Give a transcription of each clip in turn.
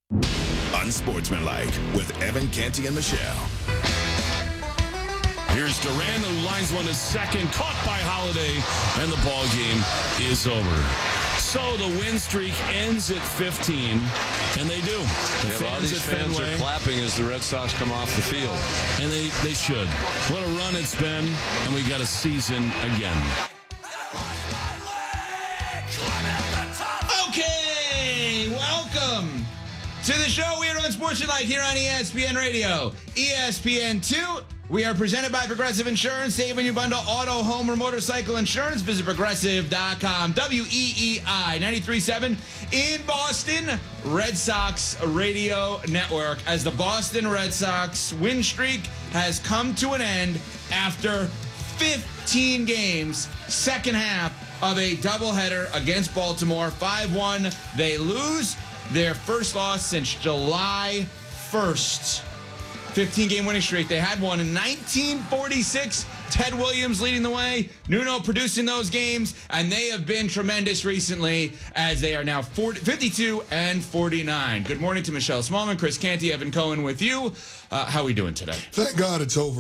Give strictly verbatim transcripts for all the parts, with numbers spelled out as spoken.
Unsportsmanlike with Evan Canty and Michelle. Here's Durant, who lines one to second, caught by Holiday, and the ball game is over. So the win streak ends at fifteen, and they do. The yeah, fans all these at fans Fenway, are clapping as the Red Sox come off the field. and they, they should. What a run it's been, and we got a season again. Okay, welcome to the show. We are on Sportsmanlike here on E S P N Radio. E S P N two. We are presented by Progressive Insurance. Save when you bundle auto, home, or motorcycle insurance. Visit progressive dot com. W E E I ninety-three point seven in Boston. Red Sox Radio Network. As the Boston Red Sox win streak has come to an end after fifteen games. Second half of a doubleheader against Baltimore. five one. They lose their first loss since July first. fifteen-game winning streak. They had one in nineteen forty-six. Ted Williams leading the way. Nuno producing those games. And they have been tremendous recently as they are now forty, fifty-two and forty-nine. Good morning to Michelle Smallman, Chris Canty, Evan Cohen with you. Uh, how are we doing today? Thank God it's over.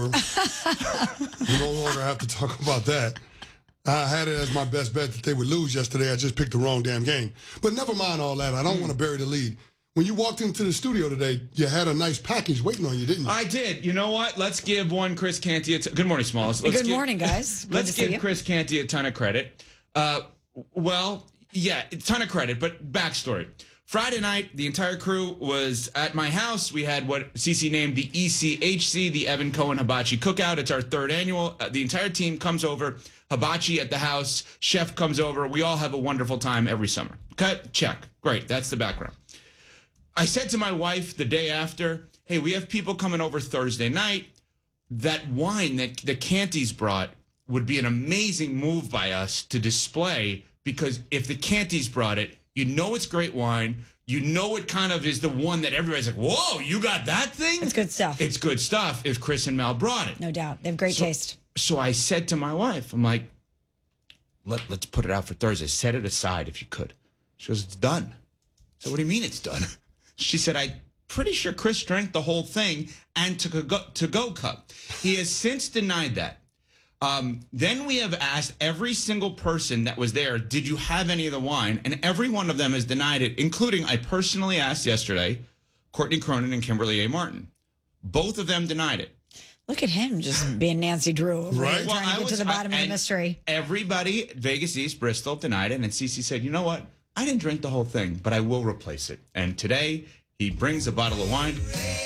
We no longer have to talk about that. I had it as my best bet that they would lose yesterday. I just picked the wrong damn game. But never mind all that. I don't mm. want to bury the lead. When you walked into the studio today, you had a nice package waiting on you, didn't you? I did. You know what? Let's give one Chris Canty a t- good morning, Smalls. Let's good give, morning, guys. Good let's to give see you. Chris Canty a ton of credit. Uh, well, yeah, a ton of credit, but backstory. Friday night, the entire crew was at my house. We had what Cece named the E C H C, the Evan Cohen Hibachi Cookout. It's our third annual. Uh, the entire team comes over. Hibachi at the house. Chef comes over. We all have a wonderful time every summer. Cut, check. Great. That's the background. I said to my wife the day after, hey, we have people coming over Thursday night. That wine that the Cantys brought would be an amazing move by us to display, because if the Cantys brought it, you know it's great wine. You know it kind of is the one that everybody's like, whoa, you got that thing? It's good stuff. It's good stuff if Chris and Mel brought it. No doubt. They have great so, taste. So I said to my wife, I'm like, Let, let's put it out for Thursday. Set it aside if you could. She goes, it's done. So what do you mean it's done? She said, I'm pretty sure Chris drank the whole thing and took a go, to-go cup. He has since denied that. Um, then we have asked every single person that was there, did you have any of the wine? And every one of them has denied it, including, I personally asked yesterday, Courtney Cronin and Kimberly A. Martin. Both of them denied it. Look at him just being Nancy Drew over Right. here, Well, trying to I get was- to the bottom I- of the mystery. Everybody, Vegas East, Bristol, denied it. And Cece said, you know what? I didn't drink the whole thing, but I will replace it. And today, he brings a bottle of wine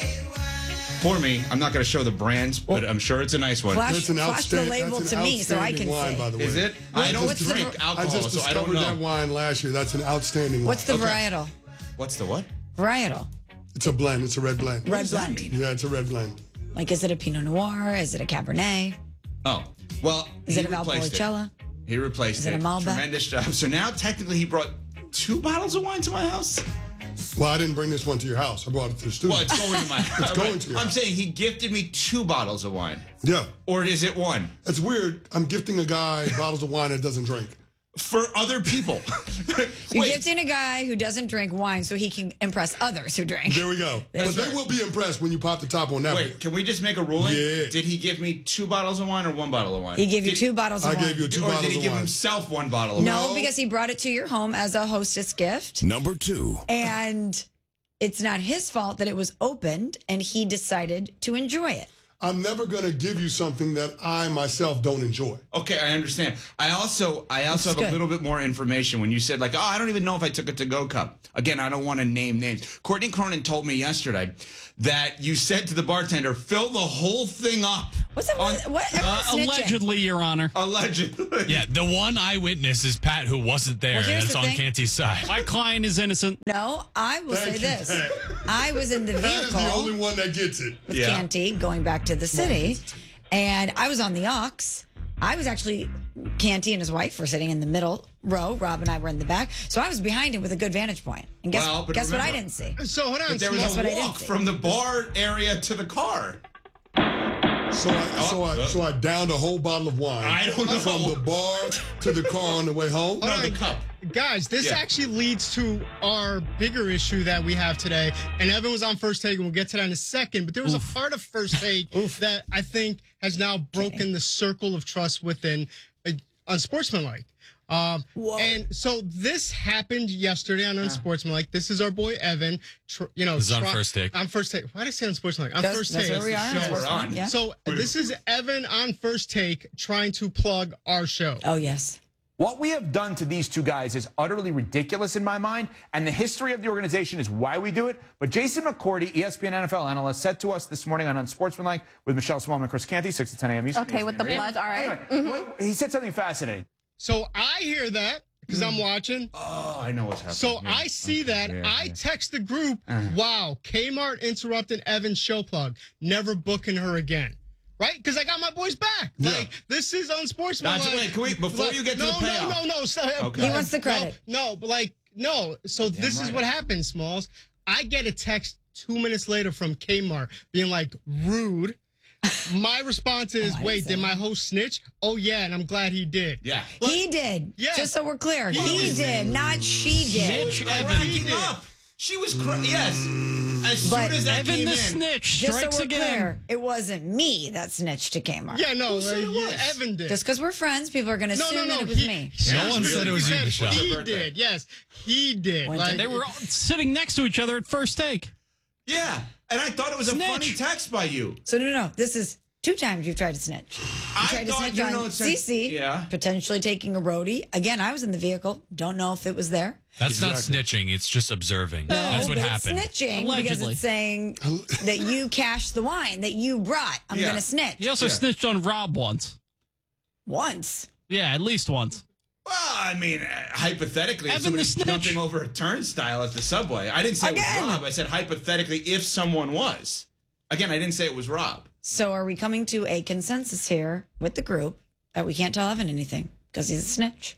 for me. I'm not going to show the brands, but I'm sure it's a nice one. Flash, That's an flash the outstanding, label that's an to me so I outstanding can wine, see. by the way. Is it? I don't What's the- drink I alcohol, just so I don't discovered know. that wine last year. That's an outstanding What's the wine. Okay. varietal? What's the what? Varietal. It's a blend. It's a red blend. Red does that blend. mean? Yeah, it's a red blend. Like, is it a Pinot Noir? Is it a Cabernet? Oh, well, Is he it a replaced Valpolicella? He replaced Is it a it. Malbec? Tremendous job. So now, technically, he brought two bottles of wine to my house. Well, I didn't bring this one to your house. I brought it to the studio. Well, it's going to my house. It's going to your I'm house. saying he gifted me two bottles of wine. Yeah. Or is it one? It's weird. I'm gifting a guy bottles of wine that doesn't drink. For other people. You're Wait, gifting a guy who doesn't drink wine so he can impress others who drink. There we go. But That's they right. will be impressed when you pop the top on that wait, one. can we just make a ruling? Yeah. Did he give me two bottles of wine or one bottle of wine? He gave you Did- two bottles of I wine. gave you two Or bottles did he of give wine. himself one bottle of No, wine? because he brought it to your home as a hostess gift. Number two. And it's not his fault that it was opened and he decided to enjoy it. I'm never going to give you something that I myself don't enjoy. Okay, I understand. I also I also That's have a good. little bit more information when you said, like, oh, I don't even know if I took a to-go cup. Again, I don't want to name names. Courtney Cronin told me yesterday that you said to the bartender, fill the whole thing up. What's that? On- What? what Uh, everyone's snitching. allegedly, Your Honor. Allegedly. Yeah, the one eyewitness is Pat, who wasn't there, Well, and here's it's the on thing. Canty's side. My client is innocent. No, I will Thank say you, this. Pat. I was in the That is the only vehicle one that gets it. with Yeah. Canty going back to the city, and I was on the aux. I was actually, Canty and his wife were sitting in the middle row. Rob and I were in the back. So I was behind him with a good vantage point. And guess, Well, but guess what I remember- didn't see? So hold on. But there was That's a what I didn't walk see. from the bar area to the car. So I, so I, so I downed a whole bottle of wine. I don't know. From the bar to the car on the way home. No, the cup. Guys, this Yeah. actually leads to our bigger issue that we have today. And Evan was on First Take, and we'll get to that in a second. But there was Oof. a part of First Take that I think has now broken the circle of trust within uh, Unsportsmanlike. Um, and so this happened yesterday on Unsportsmanlike. This is our boy Evan. Tr- you know, This is on try- First Take. On First Take. Why did I say Unsportsmanlike? On That's- First that's Take. where we are. Show. That's we're on. Yeah. So this is Evan on First Take trying to plug our show. Oh, yes. What we have done to these two guys is utterly ridiculous in my mind, and the history of the organization is why we do it. But Jason McCourty, E S P N N F L analyst, said to us this morning on Unsportsmanlike with Michelle Smallman and Chris Canty, six to ten a.m. Eastern. Okay, with the blood, all right. Anyway, he said something fascinating. So I hear that because I'm watching. Oh, I know what's happening. So Yeah. I see that. Yeah, I yeah. text the group, wow, Kmart interrupted Evan's show plug. Never booking her again. Right? Because I got my boys back. Yeah. Like, this is unsportsmanlike. Gotcha. Wait, can we- before Like, you get to no, the payoff. No, no, no, no. Okay. He wants the credit. No, no, but like, no. So this is right. what happens, Smalls. I get a text two minutes later from Kmart being like, rude. My response is, Oh, I wait, see. did my host snitch? Oh, yeah, and I'm glad he did. Yeah. He did. Yes. Just so we're clear. He He was- did, not she did. Snitch Cracking Evan. He did. up. She was cra- yes. As soon But as that Evan came the in, snitch Just so strikes we're again. clear, it wasn't me that snitched to Kmart. Yeah, no, Who said uh, it yeah, was? Evan did. Just because we're friends, people are going to No, assume no, no. that it was he, me. No one said it was you, said Michelle. He What's her birthday? did. Yes, he did. When Like, did They were all sitting next to each other at First Take. yeah. And I thought it was a Snitch. funny text by you. So no, no, no. This is two times you've tried to snitch. You I tried to thought snitch you on know it said- Cece, yeah. potentially taking a roadie. Again, I was in the vehicle. Don't know if it was there. That's not snitching. It's just observing. No, That's what but happened. It's snitching because Allegedly. it's saying that you cashed the wine that you brought. I'm Yeah. going to snitch He also Yeah. snitched on Rob once. once. Yeah, at least once. Well, I mean, uh, hypothetically, if Evan somebody the snitch. jumping over a turnstile at the subway. I didn't say it Again. was Rob. I said hypothetically if someone was. Again, I didn't say it was Rob. So are we coming to a consensus here with the group that we can't tell Evan anything because he's a snitch?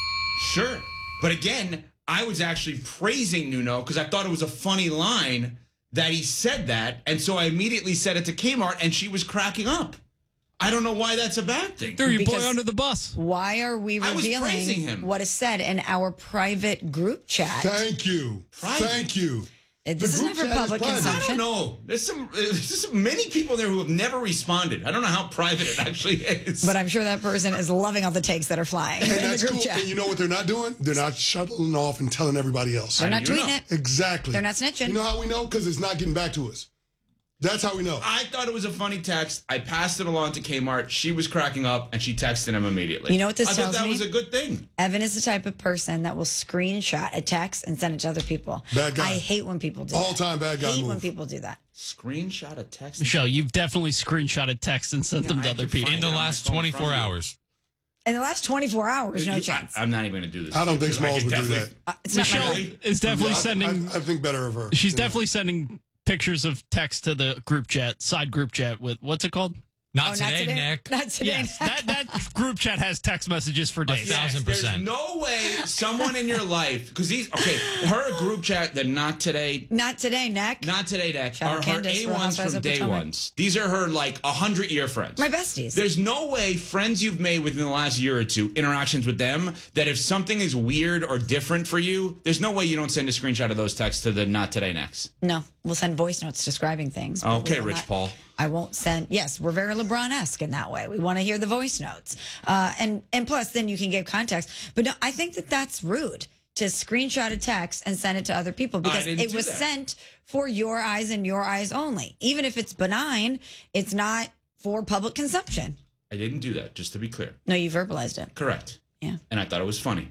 Sure. But again, I was actually praising Nuno because I thought it was a funny line that he said that. And so I immediately said it to Kmart and she was cracking up. I don't know why that's a bad thing. Threw your boy Because- under the bus. Why are we I was praising revealing him. what is said in our private group chat? Thank you. Private. Thank you. This is group not for chat is public private. I don't consumption. know. There's some uh, there's some many people there who have never responded. I don't know how private it actually is. But I'm sure that person is loving all the takes that are flying And in the that's group cool. chat. And you know what they're not doing? They're not shuttling off and telling everybody else. They're not you tweeting know? it. Exactly. They're not snitching. You know how we know? Because it's not getting back to us. That's how we know. I thought it was a funny text. I passed it along to Kmart. She was cracking up, and she texted him immediately. You know what this I tells thought that me? was a good thing. Evan is the type of person that will screenshot a text and send it to other people. Bad guy. I hate when people do All that. time bad guy hate when move. people do that. Screenshot a text. Michelle, you've definitely screenshotted texts and sent them to I other could people. find In the it on my last phone in twenty-four front of you. hours. In the last twenty-four hours, no You- chance. I, am not even going to do this. I don't think because Smalls could would do definitely- that. Uh, it's not my Michelle night. is definitely I, sending. I, I think better of her. She's You know? definitely sending pictures of text to the group chat, side group chat with what's it called? Not Oh, today, not today, Nick. Not today. Yes, that that group chat has text messages for days. Yes. Thousand There's percent. no way someone in your life, because these, okay, her group chat, the not today, Not today, Nick. not today, Deck, Shout are out her Candace A for ones Housewives from of day Potomac. ones. These are her like a hundred year friends. My besties. There's no way friends you've made within the last year or two, interactions with them, that if something is weird or different for you, there's no way you don't send a screenshot of those texts to the not today next. No, we'll send voice notes describing things. but we Okay, will Rich not- Paul. I won't send. Yes, we're very LeBron-esque in that way. We want to hear the voice notes, uh, and and plus, then you can give context. But no, I think that that's rude to screenshot a text and send it to other people because didn't it do was that. sent for your eyes and your eyes only. Even if it's benign, it's not for public consumption. I didn't do that, just to be clear. No, you verbalized it. Correct. Yeah, And I thought it was funny.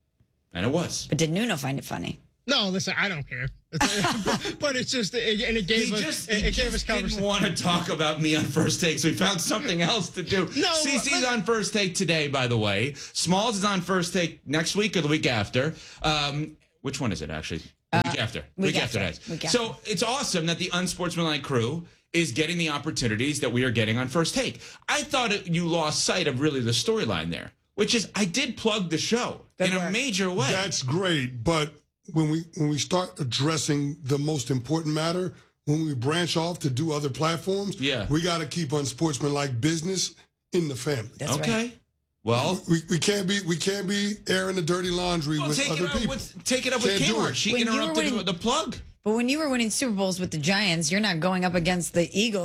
And it was. but did Nuno find it funny? No, listen, I don't care. But it's just, it, and it gave He us, just, it, he it gave just us didn't conversation. want to talk about me on First Take, so he found something else to do. No, Cece's but- on First Take today, by the way. Smalls is on First Take next week or the week after. Um, which one is it, actually? The week after. week after. after. that. Week after. So it's awesome that the Unsportsmanlike crew is getting the opportunities that we are getting on First Take. I thought it, you lost sight of really the storyline there, which is I did plug the show Good in a work. major way. That's great, but when we when we start addressing the most important matter, when we branch off to do other platforms, Yeah. we got to keep unsportsmanlike business in the family. That's okay. right. Well, We, we can't be we can't be airing the dirty laundry well with take, other it up people. with, take it up with Can't do Kmart. it. She When you were interrupted winning- the plug. But when you were winning Super Bowls with the Giants, you're not going up against the Eagles.